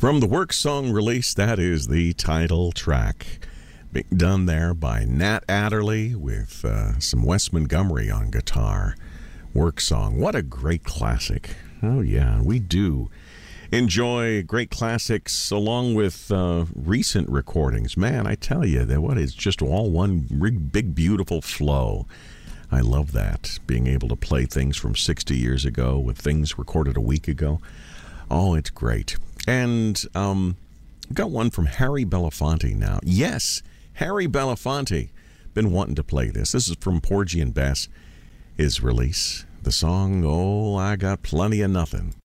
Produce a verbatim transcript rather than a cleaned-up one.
From the work song release, that is the title track. Being done there by Nat Adderley with uh, some Wes Montgomery on guitar. Work song. What a great classic. Oh, yeah, we do enjoy great classics along with uh, recent recordings. Man, I tell you, that what is just all one big, beautiful flow. I love that, being able to play things from sixty years ago with things recorded a week ago. Oh, it's great. And um, got one from Harry Belafonte now. Yes, Harry Belafonte. Been wanting to play this. This is from Porgy and Bess, his release. The song, Oh, I Got Plenty of Nothing.